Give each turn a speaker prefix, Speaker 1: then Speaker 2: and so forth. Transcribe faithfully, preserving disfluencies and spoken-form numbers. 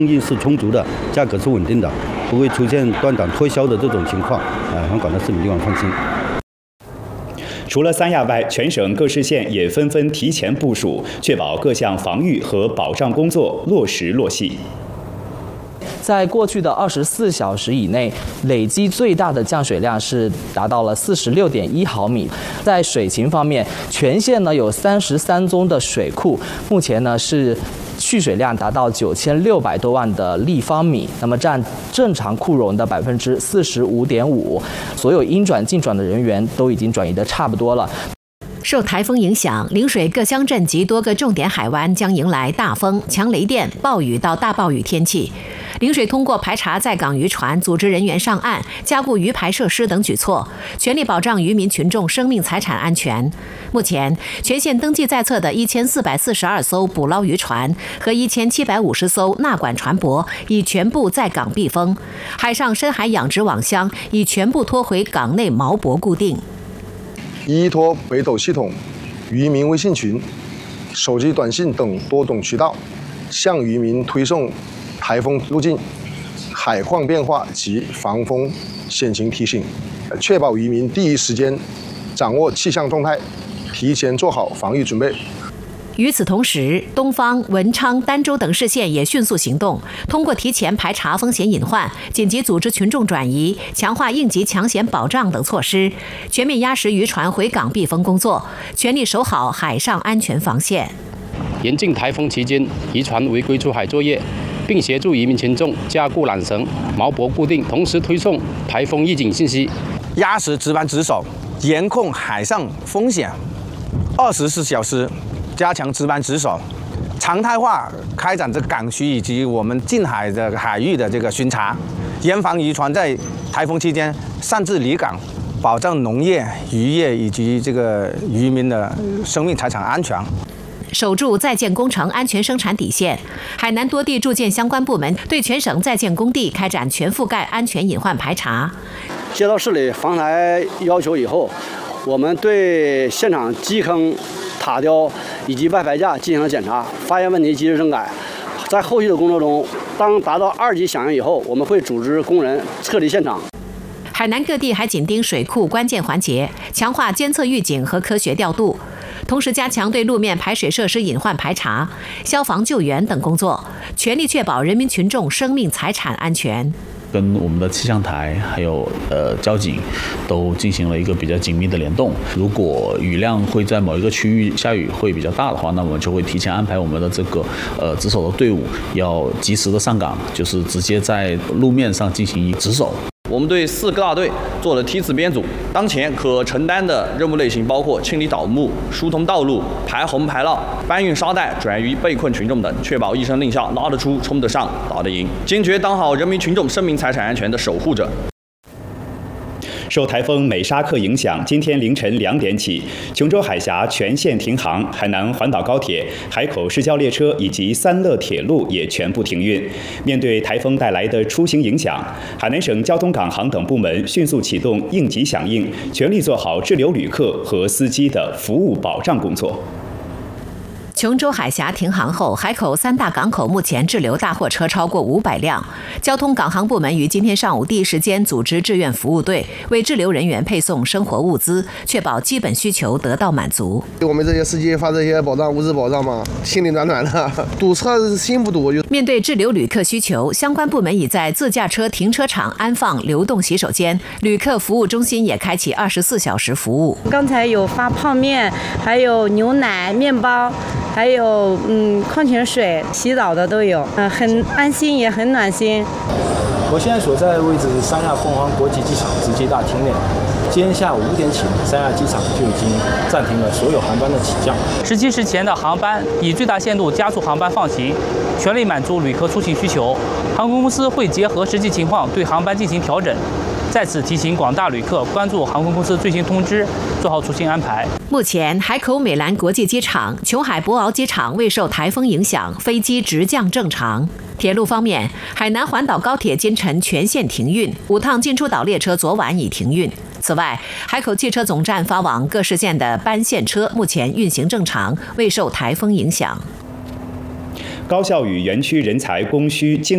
Speaker 1: 供应是充足的，价格是稳定的，不会出现断档脱销的这种情况。啊，让广大市民地方放心。
Speaker 2: 除了三亚外，全省各市县也纷纷提前部署，确保各项防御和保障工作落实落细。
Speaker 3: 在过去的二十四小时以内，累积最大的降水量是达到了四十六点一毫米。在水情方面，全县呢有三十三宗的水库，目前呢是蓄水量达到九千六百多万的立方米，那么占正常库容的百分之四十五点五。所有应转尽转的人员都已经转移的差不多了。
Speaker 4: 受台风影响，陵水各乡镇及多个重点海湾将迎来大风、强雷电、暴雨到大暴雨天气。陵水通过排查在港渔船，组织人员上岸，加固渔排设施等举措，全力保障渔民群众生命财产安全。目前，全县登记在册的一千四百四十二艘捕捞渔船和一千七百五十艘纳管船舶已全部在港避风，海上深海养殖网箱已全部拖回港内锚泊固定。
Speaker 5: 依托北斗系统、渔民微信群、手机短信等多种渠道，向渔民推送台风路径、海况变化及防风险情提醒，确保渔民第一时间掌握气象动态，提前做好防御准备。
Speaker 4: 与此同时，东方、文昌、儋州等市县也迅速行动，通过提前排查风险隐患、紧急组织群众转移、强化应急抢险保障等措施，全面压实渔船回港避风工作，全力守好海上安全防线。
Speaker 6: 严禁台风期间渔船违规出海作业，并协助渔民群众加固缆绳、锚泊固定，同时推送台风预警信息，
Speaker 7: 压实值班值守，严控海上风险，二十四小时。加强值班值守，常态化开展这港区以及我们近海的海域的这个巡查，严防渔船在台风期间擅自离港，保障农业、渔业以及这个渔民的生命财产安全。
Speaker 4: 守住在建工程安全生产底线，海南多地住建相关部门对全省在建工地开展全覆盖安全隐患排查。
Speaker 8: 接到市里防台要求以后，我们对现场基坑、塔吊以及外排架进行了检查，发现问题及时整改。在后续的工作中，当达到二级响应以后，我们会组织工人撤离现场。
Speaker 4: 海南各地还紧盯水库关键环节，强化监测预警和科学调度，同时加强对路面排水设施隐患排查、消防救援等工作，全力确保人民群众生命财产安全。
Speaker 9: 跟我们的气象台还有呃交警都进行了一个比较紧密的联动。如果雨量会在某一个区域下雨会比较大的话，那我们就会提前安排我们的这个呃值守的队伍要及时的上岗，就是直接在路面上进行值守。
Speaker 10: 我们对四个大队做了梯次编组，当前可承担的任务类型包括清理倒木、疏通道路、排洪排涝、搬运沙袋、转移被困群众等，确保一声令下，拉得出、冲得上、打得赢，坚决当好人民群众生命财产安全的守护者。
Speaker 2: 受台风美沙克影响，今天凌晨两点起，琼州海峡全线停航，海南环岛高铁、海口市郊列车以及三乐铁路也全部停运。面对台风带来的出行影响，海南省交通港航等部门迅速启动应急响应，全力做好滞留旅客和司机的服务保障工作。
Speaker 4: 琼州海峡停航后，海口三大港口目前滞留大货车超过五百辆。交通港航部门于今天上午第一时间组织志愿服务队，为滞留人员配送生活物资，确保基本需求得到满足。
Speaker 5: 给我们这些司机发这些保障、物资保障嘛，心里暖暖的。堵车心不堵。
Speaker 4: 面对滞留旅客需求，相关部门已在自驾车停车场安放流动洗手间，旅客服务中心也开启二十四小时服务。
Speaker 11: 刚才有发泡面，还有牛奶、面包。还有嗯矿泉水，洗澡的都有，嗯、呃，很安心也很暖心。
Speaker 12: 我现在所在的位置是三亚凤凰国际机场直接大厅内。今天下午五点起，三亚机场就已经暂停了所有航班的起降。
Speaker 13: 十七时前的航班以最大限度加速航班放行，全力满足旅客出行需求。航空公司会结合实际情况对航班进行调整。在此提醒广大旅客关注航空公司最新通知，做好出行安排。
Speaker 4: 目前，海口美兰国际机场、琼海博鳌机场未受台风影响，飞机直降正常。铁路方面，海南环岛高铁今晨全线停运，五趟进出岛列车昨晚已停运。此外，海口汽车总站发往各市县的班线车目前运行正常，未受台风影响。
Speaker 2: 高校与园区人才供需经